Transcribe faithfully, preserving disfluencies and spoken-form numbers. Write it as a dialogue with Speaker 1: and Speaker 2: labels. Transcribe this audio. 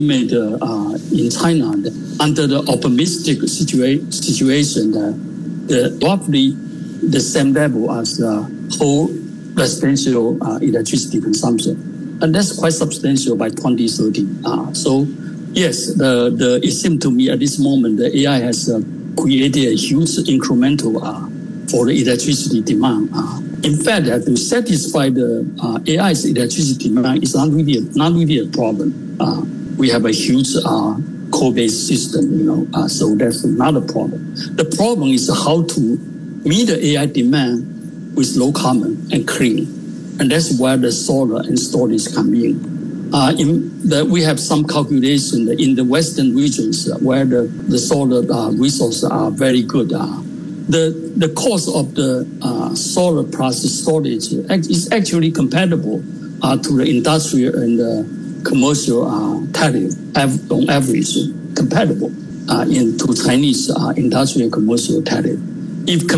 Speaker 1: made uh, in China under the optimistic situa- situation, uh, the roughly the same level as the whole residential uh, electricity consumption, and that's quite substantial by twenty thirty. Uh, so, yes, the, the it seems to me at this moment the A I has uh, created a huge incremental uh, for the electricity demand. Uh, in fact, uh, to satisfy the uh, A I's electricity demand is not really a, not really a problem. Uh, we have a huge uh, coal-based system, you know, uh, so that's not a problem. The problem is how to meet the A I demand with low carbon and clean, and that's where the solar and storage come in. Uh, in the, we have some calculation in the western regions where the, the solar uh, resources are very good. Uh, the the cost of the uh, solar plus storage is actually compatible uh, to the industrial and uh, commercial uh, tariff on average, compatible uh, in to Chinese uh, industrial and commercial tariff. If